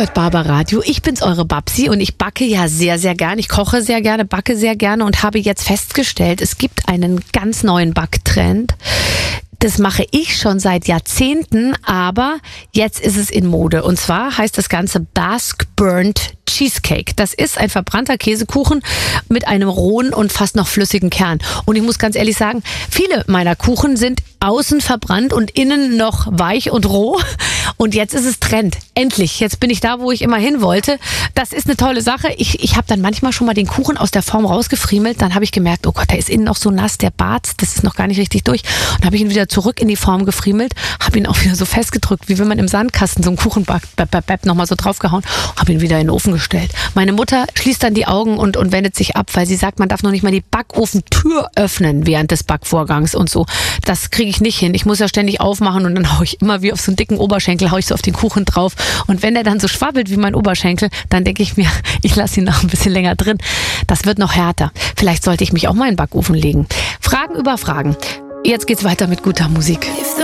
hört Barbaradio. Ich bin's, eure Babsi, und ich backe ja sehr, sehr gern. Ich koche sehr gerne, backe sehr gerne und habe jetzt festgestellt, es gibt einen ganz neuen Backtrend. Das mache ich schon seit Jahrzehnten, aber jetzt ist es in Mode. Und zwar heißt das Ganze Basque Burnt Cheesecake. Das ist ein verbrannter Käsekuchen mit einem rohen und fast noch flüssigen Kern. Und ich muss ganz ehrlich sagen, viele meiner Kuchen sind außen verbrannt und innen noch weich und roh. Und jetzt ist es Trend. Endlich. Jetzt bin ich da, wo ich immer hin wollte. Das ist eine tolle Sache. Ich habe dann manchmal schon mal den Kuchen aus der Form rausgefriemelt. Dann habe ich gemerkt, oh Gott, der ist innen noch so nass, der Bart, das ist noch gar nicht richtig durch. Und habe ich ihn wieder zurück in die Form gefriemelt, habe ihn auch wieder so festgedrückt, wie wenn man im Sandkasten so einen Kuchen backt, nochmal so draufgehauen, habe ihn wieder in den Ofen gestellt. Meine Mutter schließt dann die Augen und wendet sich ab, weil sie sagt, man darf noch nicht mal die Backofentür öffnen während des Backvorgangs und so. Das kriege ich nicht hin. Ich muss ja ständig aufmachen und dann haue ich immer wie auf so einen dicken Oberschenkel, haue ich so auf den Kuchen drauf. Und wenn der dann so schwabbelt wie mein Oberschenkel, dann denke ich mir, ich lasse ihn noch ein bisschen länger drin. Das wird noch härter. Vielleicht sollte ich mich auch mal in den Backofen legen. Fragen über Fragen. Jetzt geht's weiter mit guter Musik.